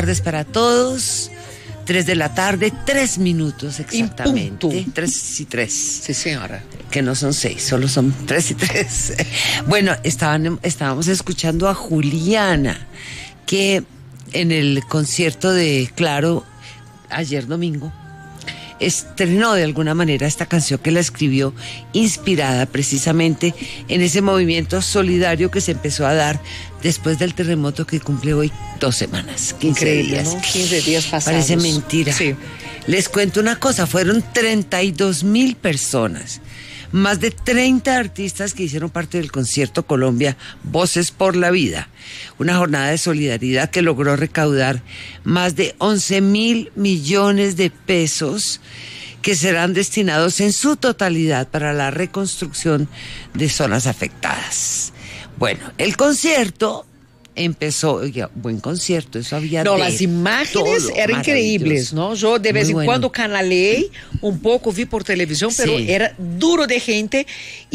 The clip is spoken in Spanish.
Tardes para todos. 3 de la tarde, 3 minutos exactamente. 3 y 3. Sí, señora. Que no son 6, solo son 3 y 3. Bueno, estábamos escuchando a Juliana, que en el concierto de Claro, ayer domingo, estrenó de alguna manera esta canción que la escribió inspirada precisamente en ese movimiento solidario que se empezó a dar después del terremoto que cumple hoy 2 semanas, 15 Increíble, días. ¿no? 15 días pasados. Parece mentira. Sí. Les cuento una cosa, fueron 32,000 personas, más de 30 artistas que hicieron parte del concierto Colombia Voces por la Vida, una jornada de solidaridad que logró recaudar más de 11,000 millones de pesos que serán destinados en su totalidad para la reconstrucción de zonas afectadas. Bueno, el concierto empezó, oiga, buen concierto, eso había No, de las imágenes todo, eran increíbles, ¿no? Yo de vez Muy en bueno. cuando canaleé un poco, vi por televisión, pero Sí. era duro de gente.